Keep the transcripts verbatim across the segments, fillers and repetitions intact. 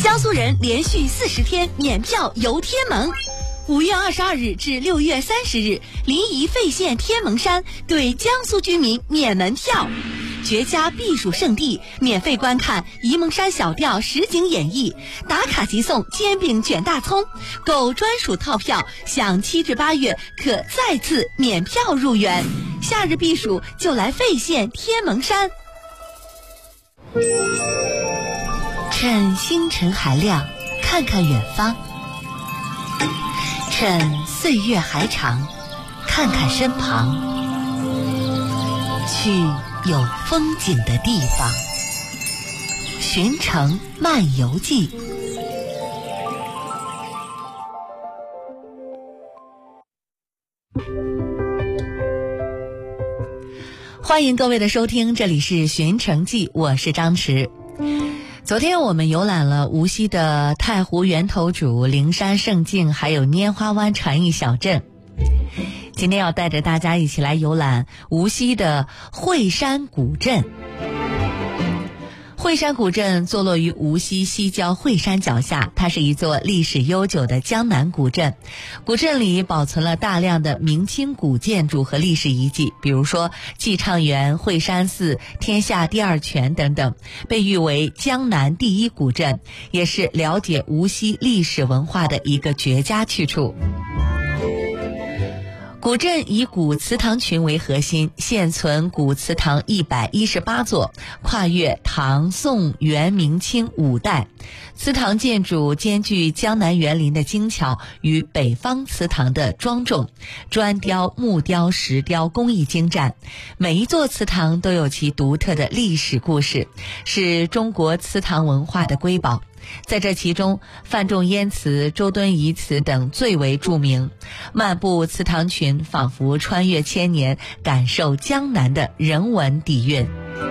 江苏人连续四十天免票游天门。五月二十二日至六月三十日，临沂费县天门山对江苏居民免门票。绝佳避暑胜地，免费观看沂蒙山小调实景演绎，打卡即送煎饼卷大葱，购专属套票享七至八月可再次免票入园。夏日避暑就来费县天门山。趁星辰还亮，看看远方；趁岁月还长，看看身旁。去有风景的地方，寻城漫游记。欢迎各位的收听，这里是寻城记，我是张弛。昨天我们游览了无锡的太湖源头渚、灵山胜境，还有拈花湾传艺小镇。今天要带着大家一起来游览无锡的惠山古镇。惠山古镇坐落于无锡西郊惠山脚下，它是一座历史悠久的江南古镇。古镇里保存了大量的明清古建筑和历史遗迹，比如说寄畅园、惠山寺、天下第二泉等等，被誉为江南第一古镇，也是了解无锡历史文化的一个绝佳去处。古镇以古祠堂群为核心，现存古祠堂一百一十八座，跨越唐、宋、元、明、清五代。祠堂建筑兼具江南园林的精巧与北方祠堂的庄重，砖雕、木雕、石雕工艺精湛。每一座祠堂都有其独特的历史故事，是中国祠堂文化的瑰宝。在这其中，范仲淹祠、周敦颐祠等最为著名。漫步祠堂群，仿佛穿越千年，感受江南的人文底蕴。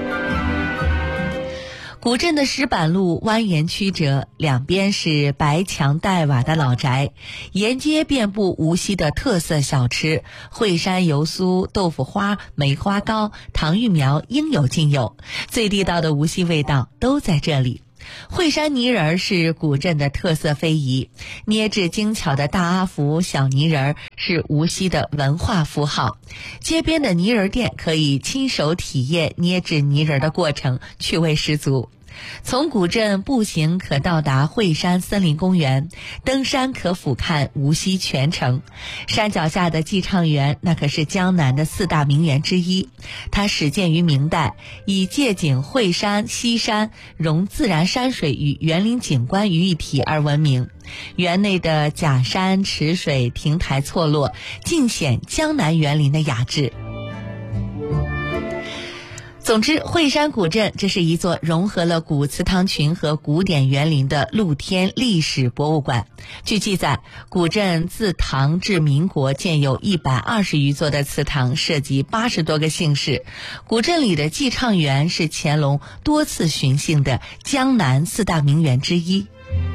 古镇的石板路蜿蜒曲折，两边是白墙黛瓦的老宅，沿街遍布无锡的特色小吃，惠山油酥、豆腐花、梅花糕、糖芋苗应有尽有，最地道的无锡味道都在这里。惠山泥人是古镇的特色非遗，捏制精巧的大阿福、小泥人是无锡的文化符号。街边的泥人店可以亲手体验捏制泥人的过程，趣味十足。从古镇步行可到达惠山森林公园，登山可俯瞰无锡全城。山脚下的寄畅园那可是江南的四大名园之一，它始建于明代，以借景惠山、西山，融自然山水与园林景观于一体而闻名。园内的假山、池水、亭台错落，尽显江南园林的雅致。总之，惠山古镇这是一座融合了古祠堂群和古典园林的露天历史博物馆。据记载，古镇自唐至民国建有一百二十余座的祠堂，涉及八十多个姓氏。古镇里的寄畅园是乾隆多次巡幸的江南四大名园之一。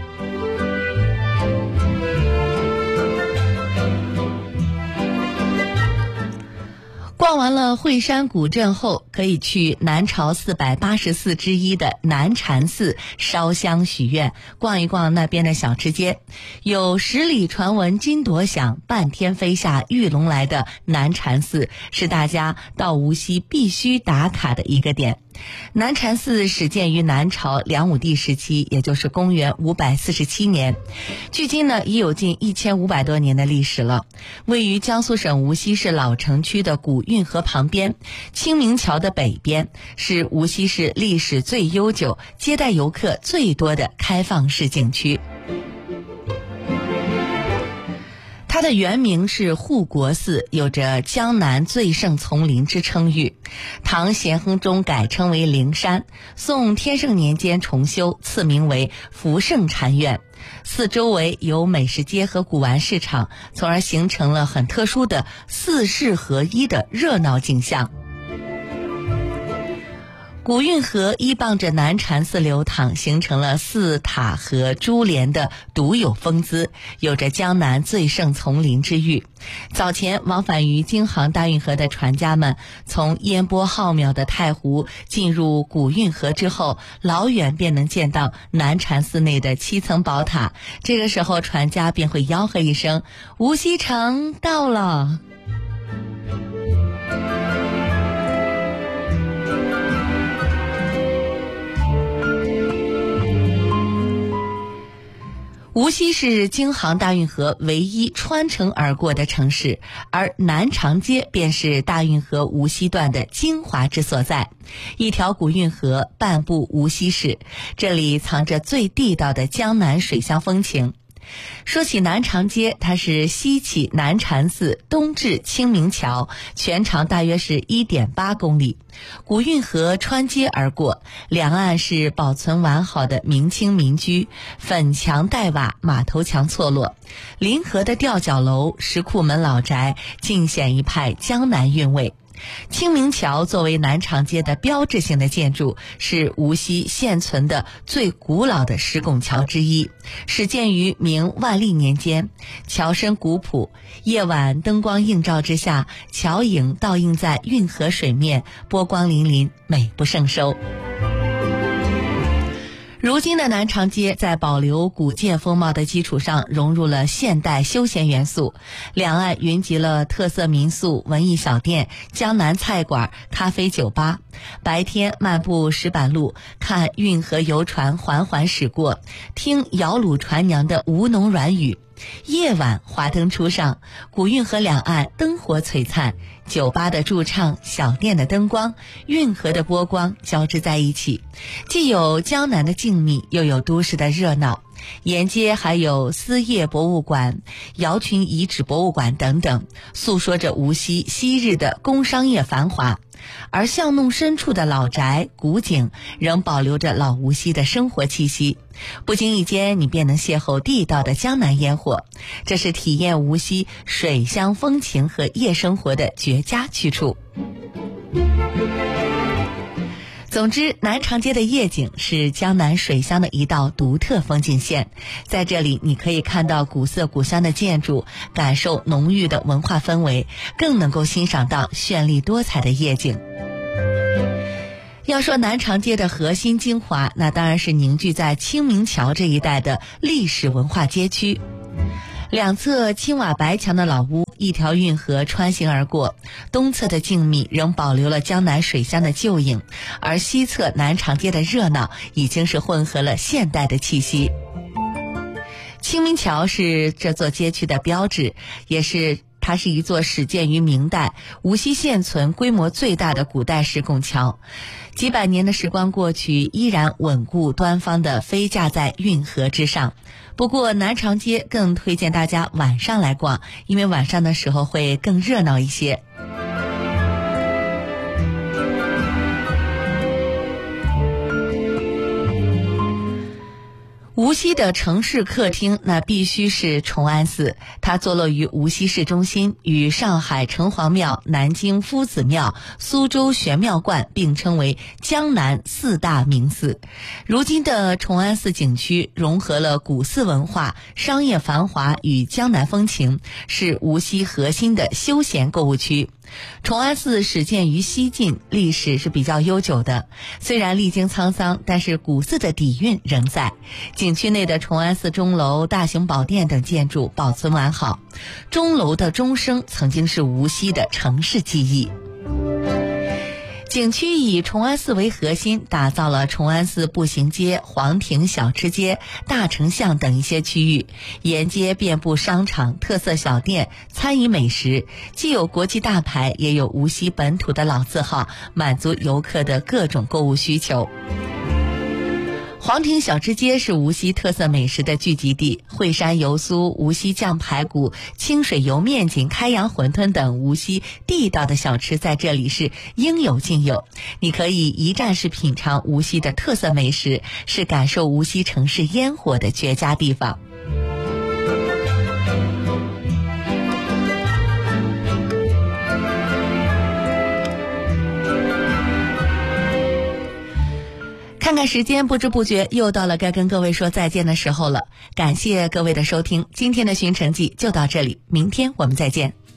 逛完了惠山古镇后，可以去南朝四百八十寺之一的南禅寺烧香许愿，逛一逛那边的小吃街。有十里传闻金铎响，半天飞下玉龙来的南禅寺，是大家到无锡必须打卡的一个点。南禅寺始建于南朝梁武帝时期，也就是公元五百四十七年，距今呢已有近一千五百多年的历史了。位于江苏省无锡市老城区的古运河旁边，清明桥的北边，是无锡市历史最悠久、接待游客最多的开放式景区。它的原名是护国寺，有着江南最胜丛林之称誉。唐咸亨中改称为灵山，宋天圣年间重修，赐名为福圣禅院。寺周围有美食街和古玩市场，从而形成了很特殊的四市合一的热闹景象。 古运河依傍着南禅寺流淌，形成了寺塔和珠帘的独有风姿，有着江南最胜丛林之誉。早前往返于京杭大运河的船家们，从烟波浩渺的太湖进入古运河之后，老远便能见到南禅寺内的七层宝塔。这个时候，船家便会吆喝一声：“无锡城到了！”无锡是京杭大运河唯一穿城而过的城市，而南长街便是大运河无锡段的精华之所在。一条古运河半部无锡市，这里藏着最地道的江南水乡风情。说起南长街，它是西起南禅寺，东至清明桥，全长大约是 一点八公里。古运河穿街而过，两岸是保存完好的明清民居，粉墙黛瓦，马头墙错落，临河的吊脚楼、石库门老宅尽显一派江南韵味。清明桥作为南长街的标志性的建筑，是无锡现存的最古老的石拱桥之一，始建于明万历年间。桥身古朴，夜晚灯光映照之下，桥影倒映在运河水面，波光粼粼，美不胜收。如今的南长街在保留古建风貌的基础上，融入了现代休闲元素，两岸云集了特色民宿、文艺小店、江南菜馆、咖啡酒吧。白天漫步石板路，看运河游船缓缓驶过，听摇橹船娘的吴侬软语。夜晚华灯初上，古运河两岸灯火璀璨，酒吧的驻唱，小店的灯光，运河的波光交织在一起，既有江南的静谧，又有都市的热闹。沿街还有丝叶博物馆、瑶群遗址博物馆等等，诉说着无锡昔日的工商业繁华。而巷弄深处的老宅古井仍保留着老无锡的生活气息，不经意间你便能邂逅地道的江南烟火，这是体验无锡水乡风情和夜生活的绝佳去处。总之，南长街的夜景是江南水乡的一道独特风景线，在这里你可以看到古色古香的建筑，感受浓郁的文化氛围，更能够欣赏到绚丽多彩的夜景。要说南长街的核心精华，那当然是凝聚在清明桥这一带的历史文化街区。两侧青瓦白墙的老屋，一条运河穿行而过，东侧的静谧仍保留了江南水乡的旧影，而西侧南长街的热闹已经是混合了现代的气息。清明桥是这座街区的标志，也是它是一座始建于明代、无锡现存规模最大的古代石拱桥。几百年的时光过去，依然稳固端方地飞架在运河之上。不过南长街更推荐大家晚上来逛，因为晚上的时候会更热闹一些。无锡的城市客厅那必须是崇安寺，它坐落于无锡市中心，与上海城隍庙、南京夫子庙、苏州玄妙观并称为江南四大名寺。如今的崇安寺景区融合了古寺文化、商业繁华与江南风情，是无锡核心的休闲购物区。崇安寺始建于西晋，历史是比较悠久的，虽然历经沧桑，但是古寺的底蕴仍在。景区内的崇安寺钟楼、大雄宝殿等建筑保存完好，钟楼的钟声曾经是无锡的城市记忆。景区以崇安寺为核心，打造了崇安寺步行街、皇庭小吃街、大城巷等一些区域，沿街遍布商场、特色小店、餐饮美食，既有国际大牌，也有无锡本土的老字号，满足游客的各种购物需求。皇庭小吃街是无锡特色美食的聚集地，惠山油酥、无锡酱排骨、清水油面筋、开阳馄饨等无锡地道的小吃在这里是应有尽有。你可以一站式品尝无锡的特色美食，是感受无锡城市烟火的绝佳地方。 看看时间，不知不觉又到了该跟各位说再见的时候了。感谢各位的收听，今天的寻城记就到这里，明天我们再见。